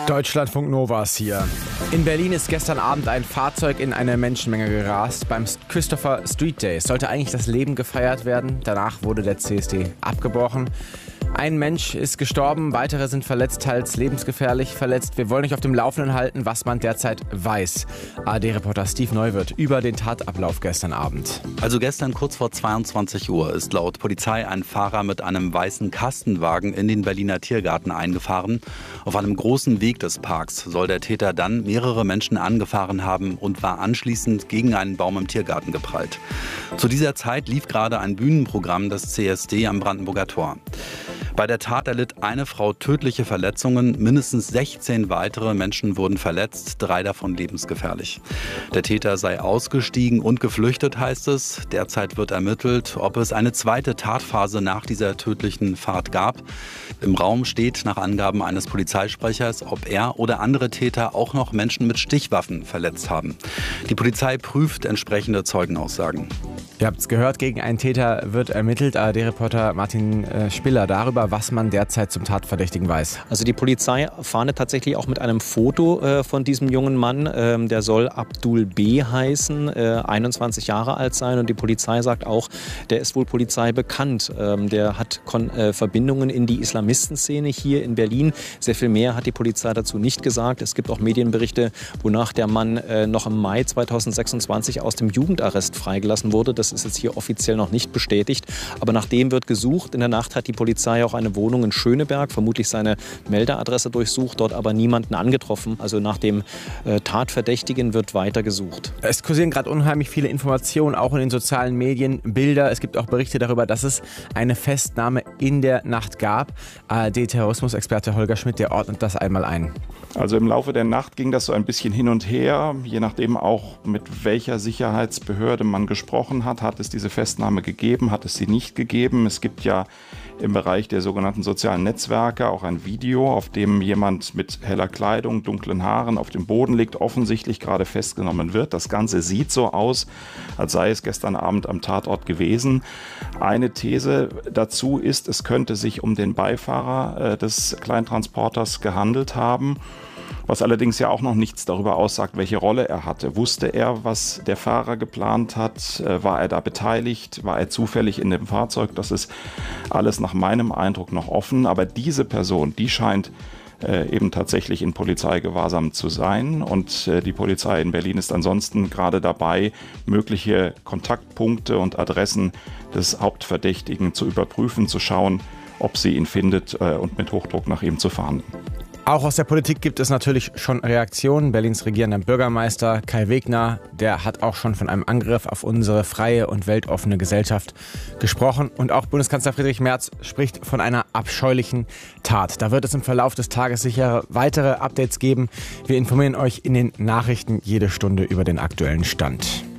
Deutschlandfunk Nova ist hier. In Berlin ist gestern Abend ein Fahrzeug in eine Menschenmenge gerast. Beim Christopher Street Day sollte eigentlich das Leben gefeiert werden. Danach wurde der CSD abgebrochen. Ein Mensch ist gestorben, weitere sind verletzt, teils lebensgefährlich verletzt. Wir wollen euch auf dem Laufenden halten, was man derzeit weiß. ARD-Reporter Steve Neuwirth über den Tatablauf gestern Abend. Also gestern kurz vor 22 Uhr ist laut Polizei ein Fahrer mit einem weißen Kastenwagen in den Berliner Tiergarten eingefahren. Auf einem großen Weg des Parks soll der Täter dann mehrere Menschen angefahren haben und war anschließend gegen einen Baum im Tiergarten geprallt. Zu dieser Zeit lief gerade ein Bühnenprogramm des CSD am Brandenburger Tor. Bei der Tat erlitt eine Frau tödliche Verletzungen, mindestens 16 weitere Menschen wurden verletzt, 3 davon lebensgefährlich. Der Täter sei ausgestiegen und geflüchtet, heißt es. Derzeit wird ermittelt, ob es eine zweite Tatphase nach dieser tödlichen Fahrt gab. Im Raum steht nach Angaben eines Polizeisprechers, ob er oder andere Täter auch noch Menschen mit Stichwaffen verletzt haben. Die Polizei prüft entsprechende Zeugenaussagen. Ihr habt es gehört, gegen einen Täter wird ermittelt. ARD-Reporter Martin Spiller darüber, was man derzeit zum Tatverdächtigen weiß. Also die Polizei fahndet tatsächlich auch mit einem Foto von diesem jungen Mann. Der soll Abdul B. heißen, 21 Jahre alt sein. Und die Polizei sagt auch, der ist wohl Polizei bekannt. Der hat Verbindungen in die Islamistenszene hier in Berlin. Sehr viel mehr hat die Polizei dazu nicht gesagt. Es gibt auch Medienberichte, wonach der Mann noch im Mai 2026 aus dem Jugendarrest freigelassen wurde. Das ist jetzt hier offiziell noch nicht bestätigt. Aber nach dem wird gesucht. In der Nacht hat die Polizei auch eine Wohnung in Schöneberg, vermutlich seine Meldeadresse durchsucht, dort aber niemanden angetroffen. Also nach dem Tatverdächtigen wird weiter gesucht. Es kursieren gerade unheimlich viele Informationen, auch in den sozialen Medien, Bilder. Es gibt auch Berichte darüber, dass es eine Festnahme in der Nacht gab. ARD-Terrorismusexperte Holger Schmidt, der ordnet das einmal ein. Also im Laufe der Nacht ging das so ein bisschen hin und her, je nachdem auch mit welcher Sicherheitsbehörde man gesprochen hat. Hat es diese Festnahme gegeben, hat es sie nicht gegeben? Es gibt ja im Bereich der sogenannten sozialen Netzwerke auch ein Video, auf dem jemand mit heller Kleidung, dunklen Haaren auf dem Boden liegt, offensichtlich gerade festgenommen wird. Das Ganze sieht so aus, als sei es gestern Abend am Tatort gewesen. Eine These dazu ist, es könnte sich um den Beifahrer des Kleintransporters gehandelt haben. Was allerdings ja auch noch nichts darüber aussagt, welche Rolle er hatte. Wusste er, was der Fahrer geplant hat? War er da beteiligt? War er zufällig in dem Fahrzeug? Das ist alles nach meinem Eindruck noch offen. Aber diese Person, die scheint eben tatsächlich in Polizeigewahrsam zu sein. Und die Polizei in Berlin ist ansonsten gerade dabei, mögliche Kontaktpunkte und Adressen des Hauptverdächtigen zu überprüfen, zu schauen, ob sie ihn findet und mit Hochdruck nach ihm zu fahnden. Auch aus der Politik gibt es natürlich schon Reaktionen. Berlins regierender Bürgermeister Kai Wegner, der hat auch schon von einem Angriff auf unsere freie und weltoffene Gesellschaft gesprochen. Und auch Bundeskanzler Friedrich Merz spricht von einer abscheulichen Tat. Da wird es im Verlauf des Tages sicher weitere Updates geben. Wir informieren euch in den Nachrichten jede Stunde über den aktuellen Stand.